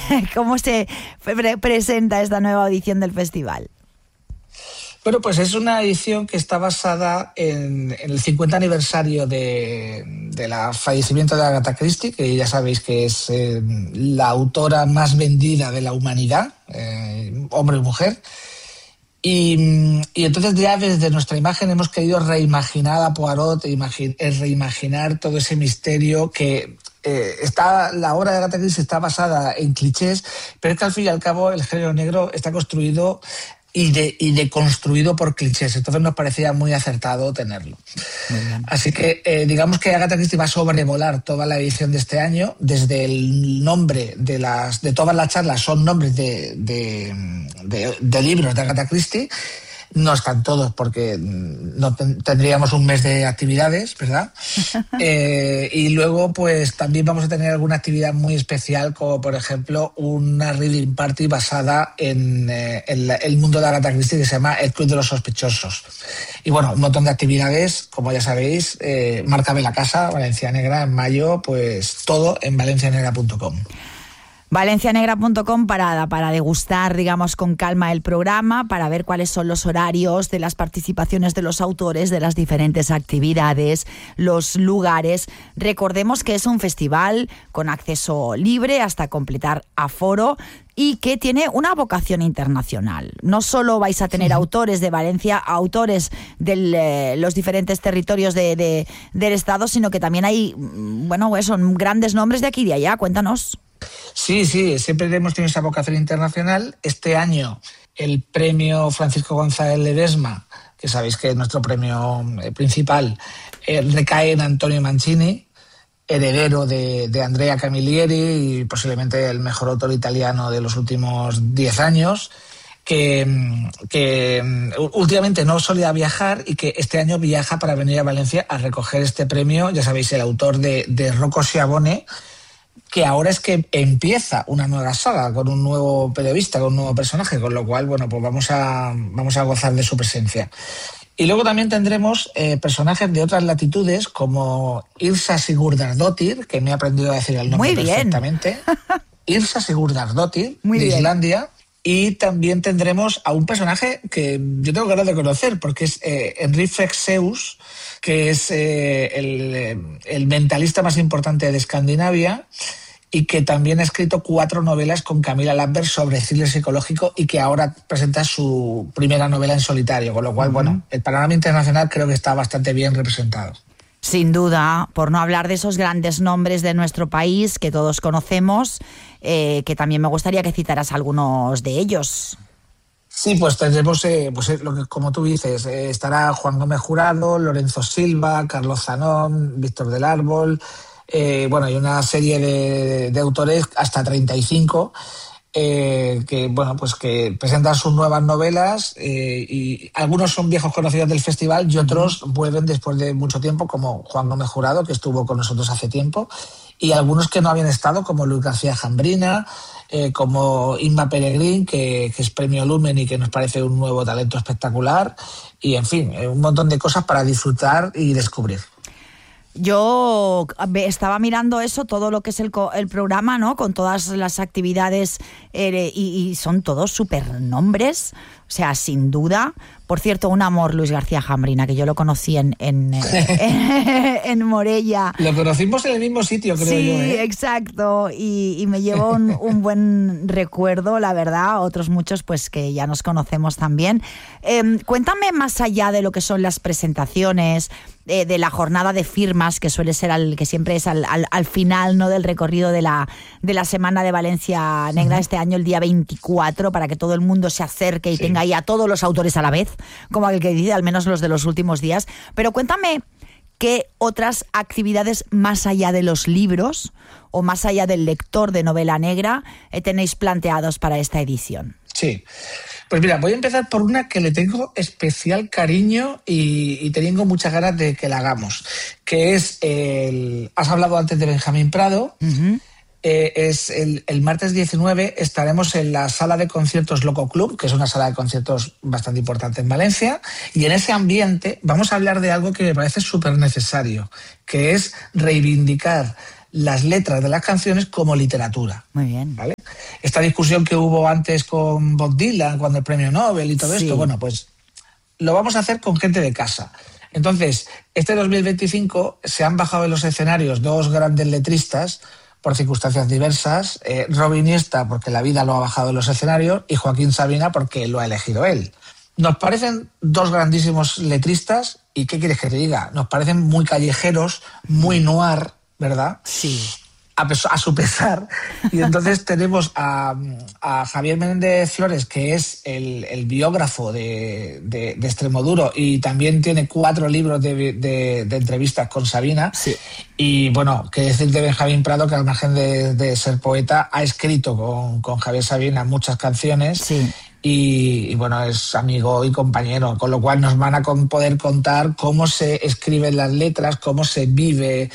¿Cómo se presenta esta nueva edición del festival? Bueno, pues es una edición que está basada en el 50 aniversario del fallecimiento de Agatha Christie, que ya sabéis que es la autora más vendida de la humanidad, hombre y mujer. Y entonces ya desde nuestra imagen hemos querido reimaginar a Poirot, reimaginar todo ese misterio que la obra de Agatha Christie está basada en clichés, pero es que al fin y al cabo el género negro está construido y deconstruido por clichés. Entonces nos parecía muy acertado tenerlo. Así que digamos que Agatha Christie va a sobrevolar toda la edición de este año. Desde el nombre de todas las charlas son nombres de libros de Agatha Christie. No están todos porque no tendríamos un mes de actividades, ¿verdad? Y luego pues también vamos a tener alguna actividad muy especial, como por ejemplo una reading party basada en el mundo de Agatha Christie, que se llama El Club de los Sospechosos. Y bueno, un montón de actividades, como ya sabéis, Márcame la Casa, Valencia Negra, en mayo, pues todo en valencianegra.com. Valencianegra.com para degustar, digamos, con calma el programa, para ver cuáles son los horarios de las participaciones de los autores, de las diferentes actividades, los lugares. Recordemos que es un festival con acceso libre hasta completar aforo y que tiene una vocación internacional. No solo vais a tener autores de Valencia, autores de los diferentes territorios del Estado, sino que también hay, son grandes nombres de aquí y de allá. Cuéntanos. Sí, siempre hemos tenido esa vocación internacional. Este año el premio Francisco González Ledesma, que sabéis que es nuestro premio principal, recae en Antonio Mancini, heredero de Andrea Camilleri y posiblemente el mejor autor italiano de los últimos 10 años, que últimamente no solía viajar y que este año viaja para venir a Valencia a recoger este premio. Ya sabéis, el autor de Rocco Schiavone, que ahora es que empieza una nueva saga con un nuevo periodista, con un nuevo personaje, con lo cual, pues vamos a gozar de su presencia. Y luego también tendremos personajes de otras latitudes, como Yrsa Sigurdardóttir, que me he aprendido a decir el nombre perfectamente. Yrsa Sigurdardóttir, de Islandia. Y también tendremos a un personaje que yo tengo ganas de conocer, porque es Henri Fexeus, que es el mentalista más importante de Escandinavia y que también ha escrito 4 novelas con Camila Lambert sobre thriller psicológico y que ahora presenta su primera novela en solitario, con lo cual, el panorama internacional creo que está bastante bien representado. Sin duda, por no hablar de esos grandes nombres de nuestro país que todos conocemos, que también me gustaría que citaras algunos de ellos. Sí, pues tendremos, como tú dices, estará Juan Gómez Jurado, Lorenzo Silva, Carlos Zanón, Víctor del Árbol, hay una serie de autores, hasta 35, que presentan sus nuevas novelas y algunos son viejos conocidos del festival y otros vuelven después de mucho tiempo, como Juan Gómez Jurado, que estuvo con nosotros hace tiempo, y algunos que no habían estado, como Luis García Jambrina, como Inma Peregrín, que es premio Lumen y que nos parece un nuevo talento espectacular, y en fin, un montón de cosas para disfrutar y descubrir. Yo estaba mirando eso, todo lo que es el programa, ¿no? Con todas las actividades y son todos supernombres, o sea, sin duda. Por cierto, un amor, Luis García Jambrina, que yo lo conocí en Morella. Lo conocimos en el mismo sitio, creo yo. Sí, exacto, y me llevo un buen recuerdo, la verdad. Otros muchos, pues, que ya nos conocemos también. Cuéntame más allá de lo que son las presentaciones, de la jornada de firmas, que suele ser que siempre es al final, ¿no?, del recorrido de la Semana de Valencia Negra, este año el día 24, para que todo el mundo se acerque y tenga ahí a todos los autores a la vez, como el que dice, al menos los de los últimos días. Pero cuéntame, ¿qué otras actividades más allá de los libros o más allá del lector de novela negra tenéis planteados para esta edición? Sí, pues mira, voy a empezar por una que le tengo especial cariño y tengo muchas ganas de que la hagamos, que es has hablado antes de Benjamín Prado. Es el martes 19 estaremos en la sala de conciertos Loco Club, que es una sala de conciertos bastante importante en Valencia, y en ese ambiente vamos a hablar de algo que me parece súper necesario, que es reivindicar las letras de las canciones como literatura. Muy bien. ¿Vale? esta discusión que hubo antes con Bob Dylan, cuando el premio Nobel y todo esto, bueno, pues lo vamos a hacer con gente de casa. Entonces, este 2025 se han bajado en los escenarios dos grandes letristas por circunstancias diversas, Robin Iniesta porque la vida lo ha bajado en los escenarios y Joaquín Sabina porque lo ha elegido él. Nos parecen dos grandísimos letristas y ¿qué quieres que te diga? Nos parecen muy callejeros, muy noir, ¿verdad? Sí. A su pesar. Y entonces tenemos a Javier Menéndez Flores, que es el biógrafo de Extremoduro y también tiene 4 libros de entrevistas con Sabina. Sí. Y bueno, qué decir de Benjamín Prado, que al margen de ser poeta, ha escrito con Javier Sabina muchas canciones. Sí. Y bueno, es amigo y compañero, con lo cual nos van a poder contar cómo se escriben las letras, cómo se vive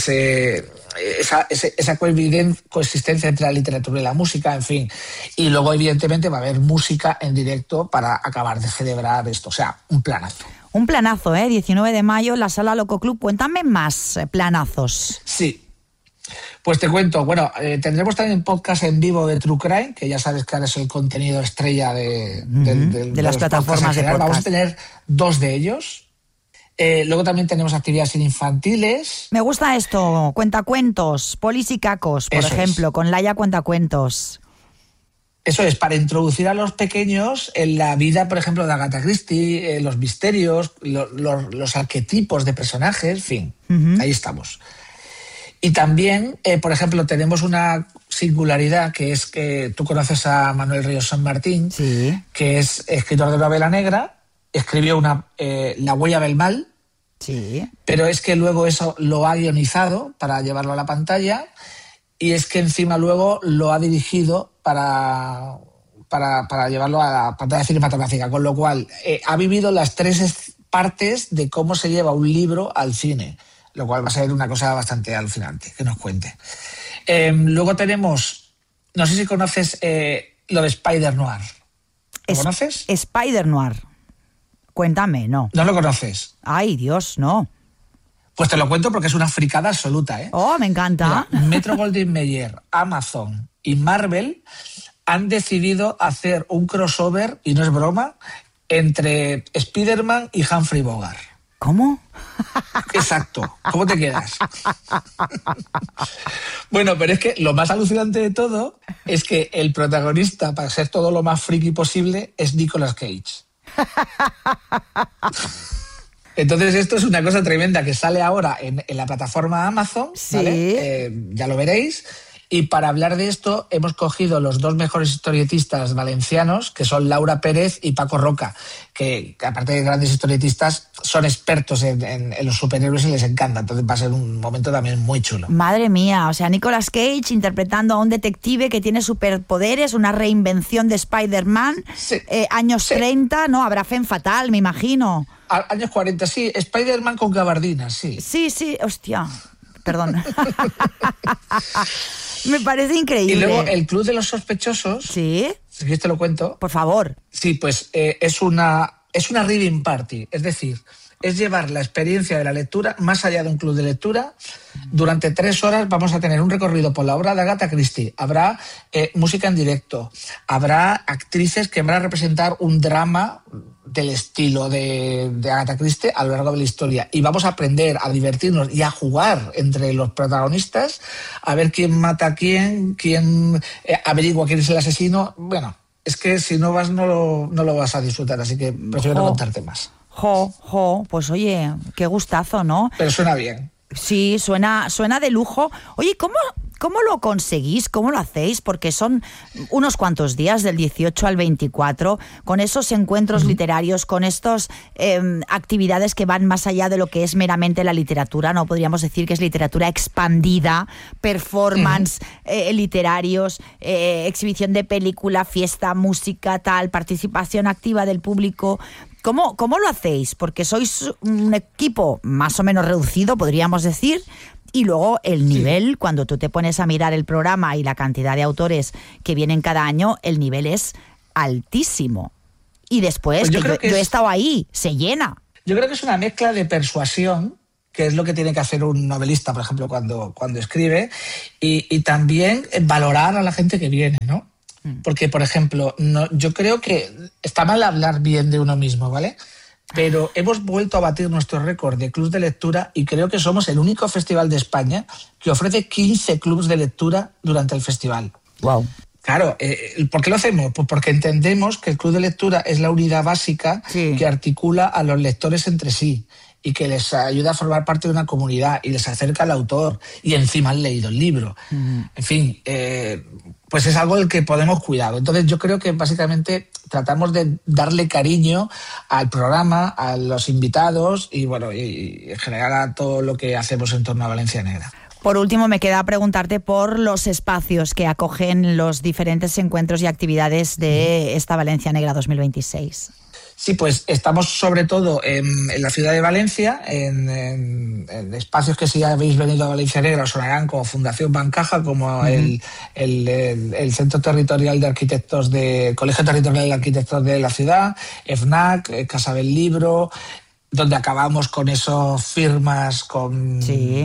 esa coexistencia entre la literatura y la música, en fin. Y luego, evidentemente, va a haber música en directo para acabar de celebrar esto. O sea, un planazo. Un planazo, 19 de mayo, la Sala Loco Club. Cuéntame más planazos. Sí. Pues te cuento, bueno, tendremos también podcast en vivo de True Crime, que ya sabes que ahora es el contenido estrella de las plataformas de podcast. Vamos a tener 2 de ellos. Luego también tenemos actividades infantiles. Me gusta esto, cuentacuentos, Polis y Cacos, por ejemplo, con Laia Cuentacuentos. Eso es, para introducir a los pequeños en la vida, por ejemplo, de Agatha Christie, los misterios, los arquetipos de personajes, en fin, ahí estamos. Y también, por ejemplo, tenemos una singularidad, que es que tú conoces a Manuel Ríos San Martín, sí, que es escritor de novela negra, escribió La huella del mal, sí, pero es que luego eso lo ha guionizado para llevarlo a la pantalla y es que encima luego lo ha dirigido para llevarlo a la pantalla cinematográfica, con lo cual ha vivido las 3 partes de cómo se lleva un libro al cine, lo cual va a ser una cosa bastante alucinante, que nos cuente. Luego tenemos, no sé si conoces lo de Spider Noir. ¿Lo conoces? Spider Noir. Cuéntame, ¿no? ¿No lo conoces? Ay, Dios, no. Pues te lo cuento porque es una fricada absoluta, ¿eh? Oh, me encanta. Mira, Metro-Goldwyn-Mayer, Amazon y Marvel han decidido hacer un crossover, y no es broma, entre Spider-Man y Humphrey Bogart. ¿Cómo? Exacto. ¿Cómo te quedas? Bueno, pero es que lo más alucinante de todo es que el protagonista, para ser todo lo más friki posible, es Nicolas Cage. Entonces esto es una cosa tremenda que sale ahora en la plataforma Amazon, sí, ¿vale? Ya lo veréis. Y para hablar de esto hemos cogido los 2 mejores historietistas valencianos, que son Laura Pérez y Paco Roca, que aparte de grandes historietistas son expertos en los superhéroes y les encanta. Entonces va a ser un momento también muy chulo. Madre mía, o sea, Nicolas Cage interpretando a un detective que tiene superpoderes, una reinvención de Spider-Man, sí, años sí. 30, ¿no? Habrá Femme Fatal, me imagino. Años 40, sí. Spider-Man con gabardina, sí. Sí, hostia, perdón. Me parece increíble. Y luego el Club de los Sospechosos. Sí. Si quieres te lo cuento. Por favor. Sí, pues es una reading party, es decir, es llevar la experiencia de la lectura más allá de un club de lectura. Durante 3 horas vamos a tener un recorrido por la obra de Agatha Christie. Habrá música en directo, habrá actrices que van a representar un drama del estilo de Agatha Christie a lo largo de la historia. Y vamos a aprender, a divertirnos y a jugar entre los protagonistas, a ver quién mata a quién averigua quién es el asesino. Bueno, es que si no vas no lo vas a disfrutar, así que prefiero no contarte más. Pues oye, qué gustazo, ¿no? Pero suena bien. Sí, suena de lujo. Oye, ¿cómo lo conseguís? ¿Cómo lo hacéis? Porque son unos cuantos días, del 18 al 24, con esos encuentros literarios, con estas actividades que van más allá de lo que es meramente la literatura. No podríamos decir que es literatura expandida, performance, literarios, exhibición de película, fiesta, música, tal, participación activa del público. ¿Cómo lo hacéis? Porque sois un equipo más o menos reducido, podríamos decir, y luego el nivel, cuando tú te pones a mirar el programa y la cantidad de autores que vienen cada año, el nivel es altísimo. Y después, pues yo he estado ahí, se llena. Yo creo que es una mezcla de persuasión, que es lo que tiene que hacer un novelista, por ejemplo, cuando escribe, y también valorar a la gente que viene, ¿no? Porque, por ejemplo, yo creo que está mal hablar bien de uno mismo, ¿vale? Pero hemos vuelto a batir nuestro récord de clubs de lectura y creo que somos el único festival de España que ofrece 15 clubs de lectura durante el festival. Wow. Claro, ¿por qué lo hacemos? Pues porque entendemos que el club de lectura es la unidad básica que articula a los lectores entre sí y que les ayuda a formar parte de una comunidad y les acerca al autor y encima han leído el libro. En fin, pues es algo del que podemos cuidar. Entonces yo creo que básicamente tratamos de darle cariño al programa, a los invitados y bueno, y en general a todo lo que hacemos en torno a Valencia Negra. Por último, me queda preguntarte por los espacios que acogen los diferentes encuentros y actividades de esta Valencia Negra 2026. Sí, pues estamos sobre todo en la ciudad de Valencia, en espacios que si habéis venido a Valencia Negra os sonarán como Fundación Bancaja, como el Centro Territorial de Arquitectos Colegio Territorial de Arquitectos de la ciudad, FNAC, Casa del Libro, donde acabamos con esas firmas con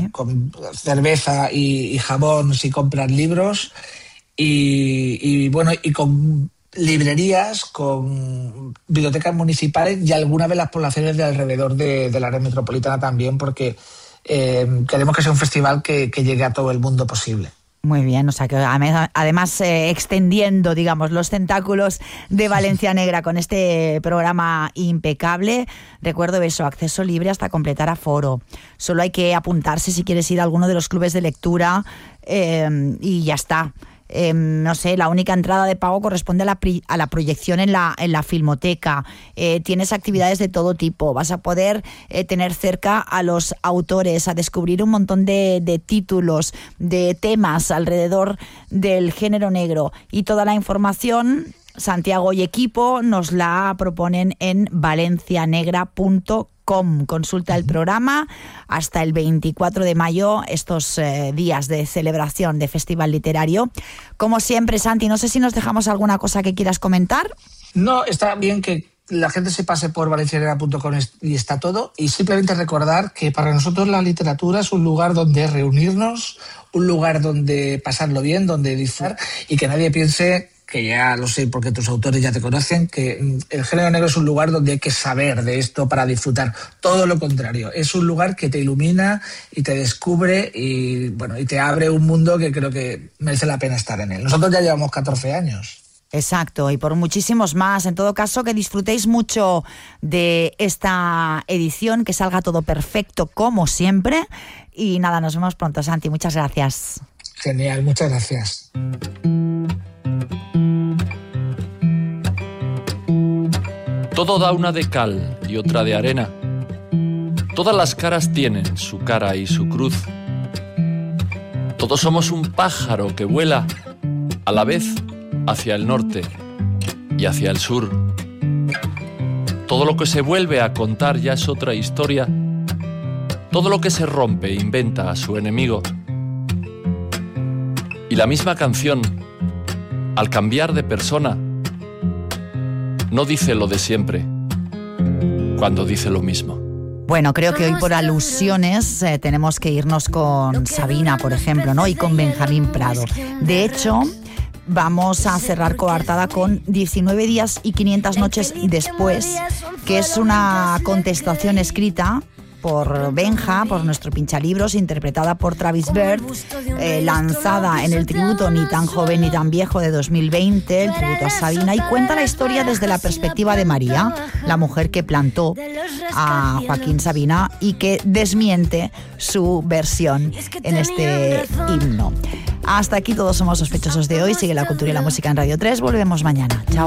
cerveza y jabón si compras libros y bueno, y con librerías, con bibliotecas municipales y algunas de las poblaciones de alrededor de la red metropolitana también, porque queremos que sea un festival que llegue a todo el mundo posible. Muy bien, o sea que además extendiendo, digamos, los tentáculos de Valencia Negra con este programa impecable. Recuerdo eso, acceso libre hasta completar aforo. Solo hay que apuntarse si quieres ir a alguno de los clubes de lectura y ya está. No sé, la única entrada de pago corresponde a la proyección en la filmoteca. Tienes actividades de todo tipo. Vas a poder tener cerca a los autores, a descubrir un montón de títulos, de temas alrededor del género negro. Y toda la información, Santiago y equipo nos la proponen en valencianegra.com. Consulta el programa hasta el 24 de mayo, estos días de celebración de Festival Literario. Como siempre, Santi, no sé si nos dejamos alguna cosa que quieras comentar. No, está bien que la gente se pase por valencianegra.com y está todo. Y simplemente recordar que para nosotros la literatura es un lugar donde reunirnos, un lugar donde pasarlo bien, donde disfrutar y que nadie piense, que ya lo sé porque tus autores ya te conocen, que el género negro es un lugar donde hay que saber de esto para disfrutar. Todo lo contrario, es un lugar que te ilumina y te descubre y bueno, y te abre un mundo que creo que merece la pena estar en él. Nosotros ya llevamos 14 años. Exacto, y por muchísimos más. En todo caso, que disfrutéis mucho de esta edición, que salga todo perfecto como siempre. Y nada, nos vemos pronto, Santi. Muchas gracias. Genial, muchas gracias. Todo da una de cal y otra de arena. Todas las caras tienen su cara y su cruz. Todos somos un pájaro que vuela a la vez hacia el norte y hacia el sur. Todo lo que se vuelve a contar ya es otra historia. Todo lo que se rompe inventa a su enemigo. Y la misma canción, al cambiar de persona, no dice lo de siempre, cuando dice lo mismo. Bueno, creo que hoy por alusiones tenemos que irnos con Sabina, por ejemplo, ¿no? Y con Benjamín Prado. De hecho, vamos a cerrar coartada con 19 días y 500 noches después, que es una contestación escrita por Benja, por nuestro pinchalibros, interpretada por Travis Bird, lanzada en el tributo Ni tan joven ni tan viejo de 2020, el tributo a Sabina, y cuenta la historia desde la perspectiva de María, la mujer que plantó a Joaquín Sabina y que desmiente su versión en este himno. Hasta aquí Todos somos sospechosos de hoy. Sigue la cultura y la música en Radio 3. Volvemos mañana. Chao.